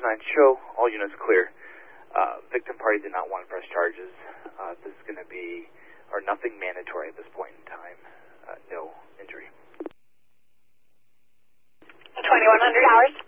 show. All units clear. Victim party did not want to press charges. This is going to be, or nothing mandatory at this point in time. No injury. 2100 hours.